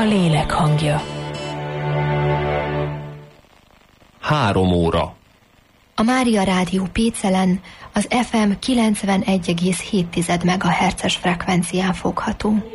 lélek hangja. 3 óra. A Mária Rádió Pécelen az FM 91,7 MHz-es frekvencián fogható.